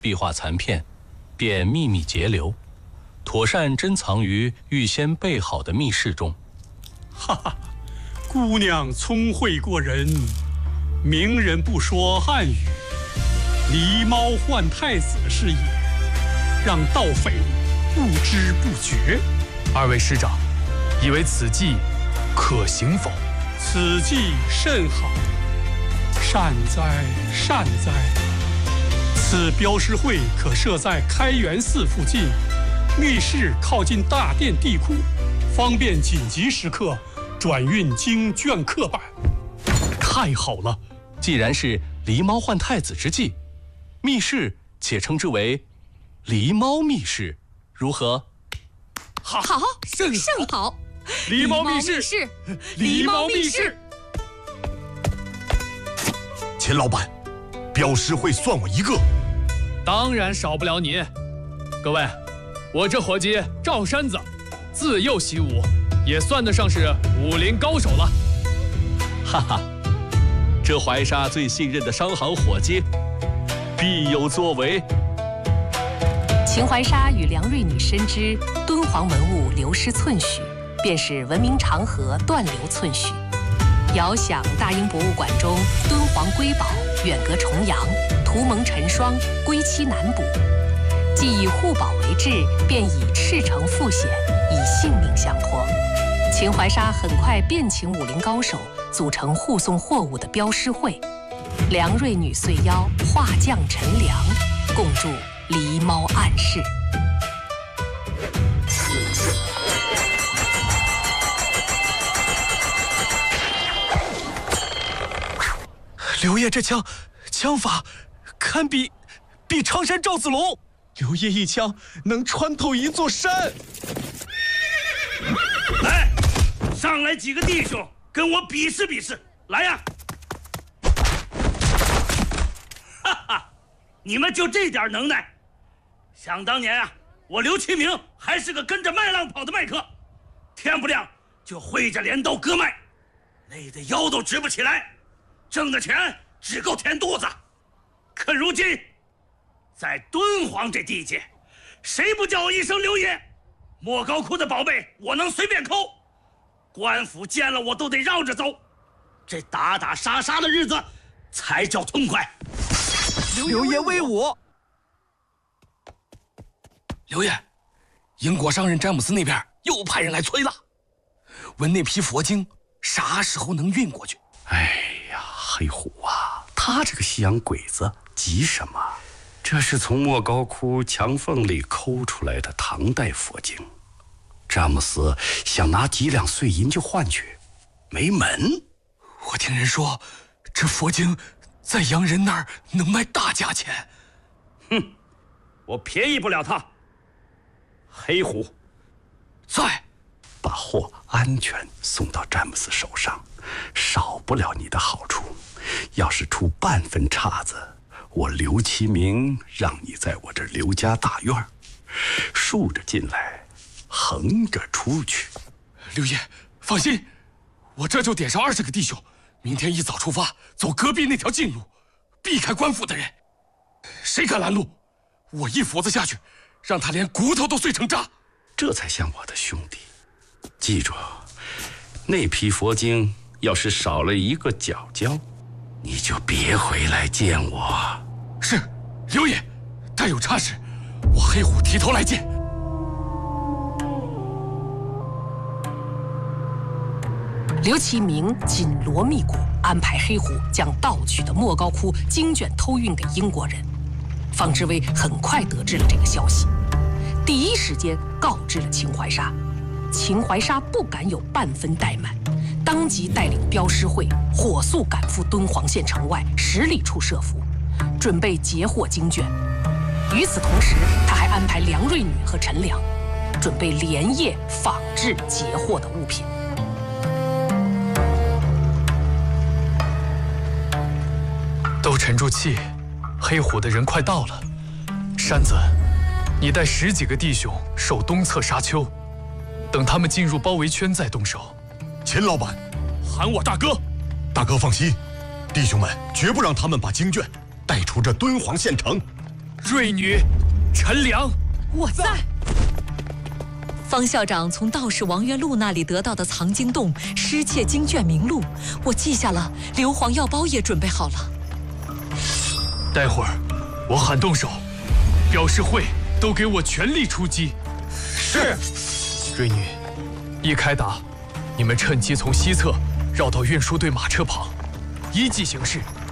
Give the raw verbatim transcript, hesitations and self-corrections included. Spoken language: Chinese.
壁画残片便秘密结流，妥善珍藏于预先备好的密室中。 哈哈，姑娘聪慧过人，明人不说暗语，狸猫换太子是也，让盗匪不知不觉。 二位师长，以为此计可行否？ 此计甚好，善哉善哉。此标识会可设在开元寺附近，密室靠近大殿地库，方便紧急时刻转运经卷刻版。 太好了！ 既然是狸猫换太子之计，密室且称之为狸猫密室，如何？ 好，好，甚甚好！ 狸猫密室， 狸猫密室。 钱老板，标识会算我一个。 当然少不了你。各位，我这伙计赵山子，自幼习武，也算得上是武林高手了。 哈哈，这怀沙最信任的商行伙计，必有作为。 秦怀沙与梁瑞女深知敦煌文物流失寸许，便是文明长河断流寸许。遥想大英博物馆中敦煌瑰宝远隔重洋，图蒙尘霜，归期难补。既以护宝为志，便以赤诚赴险，以性命相托。秦怀沙很快便请武林高手组成护送货物的标识会，梁瑞女遂邀画匠陈良共筑狸猫暗室。 刘烨这枪，枪法堪比比常山赵子龙。刘烨一枪能穿透一座山。 来，上来几个弟兄，跟我比试比试，来呀！哈哈，你们就这点能耐？想当年啊，我刘其明还是个跟着麦浪跑的麦克，天不亮就挥着镰刀割麦，累得腰都直不起来。挣的钱只够填肚子，可如今，在敦煌这地界，谁不叫我一声刘爷？莫高窟的宝贝我能随便抠，官府见了我都得绕着走，这打打杀杀的日子才叫痛快。 刘爷威武！ 刘爷，英国商人詹姆斯那边又派人来催了，问那批佛经啥时候能运过去？ 哎呀，黑虎啊，他这个西洋鬼子急什么？这是从莫高窟墙缝里抠出来的唐代佛经，詹姆斯想拿几两碎银就换去，没门。 我听人说，这佛经在洋人那儿能卖大价钱。 哼，我便宜不了他。黑虎， 在，把货安全送到詹姆斯手上，少不了你的好处。要是出半分岔子，我刘其明让你在我这刘家大院，竖着进来，横着出去。 刘爷，放心，我这就点上二十个弟兄，明天一早出发，走隔壁那条近路，避开官府的人。谁敢拦路，我一斧子下去，让他连骨头都碎成渣。 这才像我的兄弟。记住，那批佛经要是少了一个角胶，你就别回来见我。 是，刘爷，但有差事，我黑虎提头来见。 刘其明紧锣密鼓安排黑虎将盗取的莫高窟经卷偷运给英国人。方知威很快得知了这个消息，第一时间告知了秦怀沙。秦怀沙不敢有半分怠慢，当即带领标识会火速赶赴敦煌县城外十里处设伏，准备截获经卷。与此同时，他还安排梁瑞女和陈良准备连夜仿制截获的物品。 都沉住气，黑虎的人快到了。山子，你带十几个弟兄守东侧沙丘，等他们进入包围圈再动手。 钱老板， 喊我大哥。 大哥放心，弟兄们绝不让他们把经卷带出这敦煌县城。 瑞女，陈良， 我在。 方校长从道士王元禄那里得到的藏经洞失窃经卷名录，我记下了，硫磺药包也准备好了。 待会儿我喊动手，表示会都给我全力出击。 是。 瑞女，一开打，你们趁机从西侧绕到运输队马车旁，依计行事。